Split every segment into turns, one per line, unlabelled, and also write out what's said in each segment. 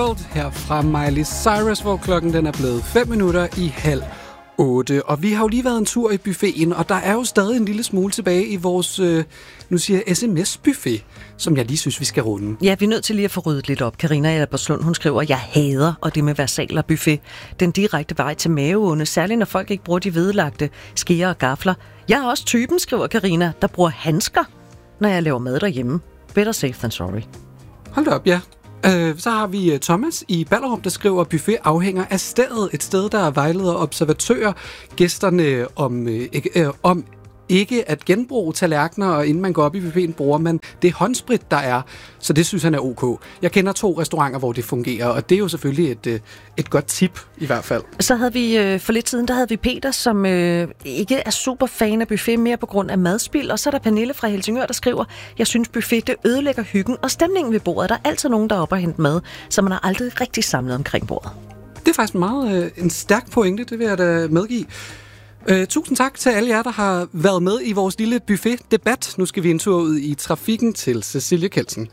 World her fra Miley Cyrus, hvor klokken den er blevet 7:05. Og vi har jo lige været en tur i buffeten, og der er jo stadig en lille smule tilbage i vores, nu siger jeg, sms-buffet, som jeg lige synes, vi skal runde.
Ja, vi er nødt til lige at få ryddet lidt op. Carina Albertslund, hun skriver, jeg hader, og det med versaler buffet. Den direkte vej til maveonde, særligt når folk ikke bruger de vedlagte skeer og gafler. Jeg er også typen, skriver Carina, der bruger handsker, når jeg laver mad derhjemme. Better safe than sorry.
Hold da op, ja. Så har vi Thomas i Ballerup, der skriver, at buffet afhænger af stedet. Et sted, der vejleder observatører gæsterne om ikke at genbruge tallerkener, og inden man går op i buffeten, bruger man det håndsprit, der er. Så det synes han er ok. Jeg kender 2 restauranter, hvor det fungerer, og det er jo selvfølgelig et godt tip i hvert fald.
Så havde vi for lidt siden, der havde vi Peter, som ikke er super fan af buffet, mere på grund af madspild. Og så er der Pernille fra Helsingør, der skriver, jeg synes buffet, det ødelægger hyggen og stemningen ved bordet. Der er altid nogen, der er oppe og hente mad, så man har aldrig rigtig samlet omkring bordet.
Det er faktisk meget en stærk pointe, det vil jeg da medgive. Tusind tak til alle jer, der har været med i vores lille buffet-debat. Nu skal vi en tur ud i trafikken til Cecilie Kelsen.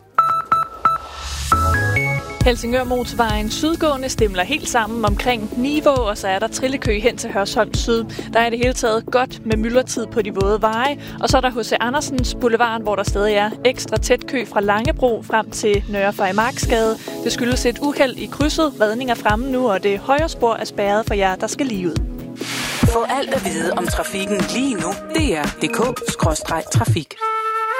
Helsingør Motorvejen sydgående stemler helt sammen omkring Niveau, og så er der trillekø hen til Hørsholm Syd. Der er det hele taget godt med myldretid på de våde veje, og så er der H.C. Andersens Boulevard, hvor der stadig er ekstra tæt kø fra Langebro frem til Nørre Farimagsgade. Det skyldes et uheld i krydset. Redning er fremme nu, og det højre spor er spærret for jer, der skal lige ud.
Få alt at vide om trafikken lige nu. DR.dk/trafik.